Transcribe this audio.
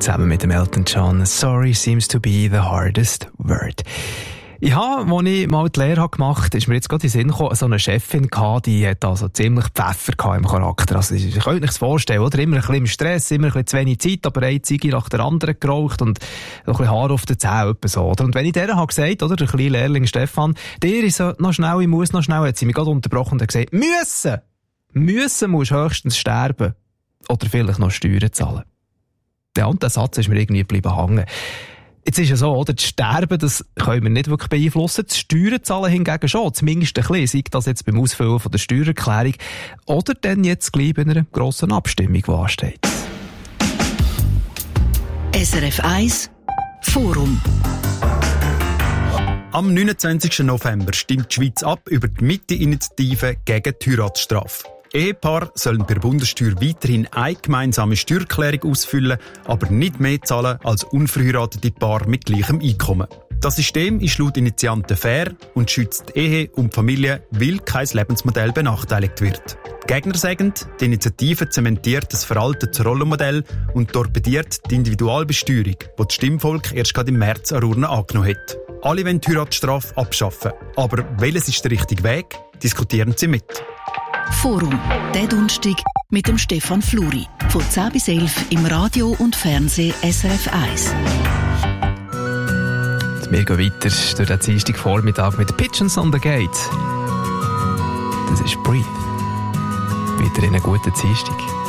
zusammen mit dem Elton John. Sorry seems to be the hardest word. Ich habe, als ich mal die Lehre gemacht habe, ist mir jetzt gerade in den Sinn gekommen, so eine Chefin gehabt, die hat also ziemlich Pfeffer gehabt im Charakter. Also, ich könnte mir das vorstellen, oder? Immer ein bisschen im Stress, immer ein bisschen zu wenig Zeit, aber eine Ziege nach der anderen geraucht und ein bisschen Haar auf den Zähnen, etwa so, oder? Und wenn ich der habe gesagt, oder? Der kleine Lehrling Stefan, der ist so, noch schnell, ich muss noch schnell, hat sie mich gerade unterbrochen und hat gesagt, müssen musst höchstens sterben. Oder vielleicht noch Steuern zahlen. Ja, und der Satz ist mir irgendwie geblieben hängen. Jetzt ist ja so, oder? Das Sterben, das können wir nicht wirklich beeinflussen. Das Steuern zahlen hingegen schon. Zumindest ein bisschen. Sei das jetzt beim Ausfüllen von der Steuererklärung. Oder dann jetzt gleich bei einer grossen Abstimmung, die ansteht. SRF 1 Forum. Am 29. November stimmt die Schweiz ab über die Mitte-Initiative gegen die Heiratsstrafe. Ehepaare sollen per Bundessteuer weiterhin eine gemeinsame Steuererklärung ausfüllen, aber nicht mehr zahlen als unverheiratete Paare mit gleichem Einkommen. Das System ist laut Initianten fair und schützt die Ehe und die Familie, weil kein Lebensmodell benachteiligt wird. Die Gegner sagen, die Initiative zementiert das veraltete Rollenmodell und torpediert die Individualbesteuerung, die das Stimmvolk erst gerade im März an Urne angenommen hat. Alle wollen die Heiratsstrafe abschaffen. Aber welches ist der richtige Weg? Diskutieren sie mit. Forum, der Donnerstag mit dem Stefan Fluri. Von 10 bis 11 im Radio und Fernsehen SRF 1. Wir gehen weiter durch den Dienstagvormittag mit Pigeons on the Gate. Das ist Breathe. Wieder in einen guten Dienstag.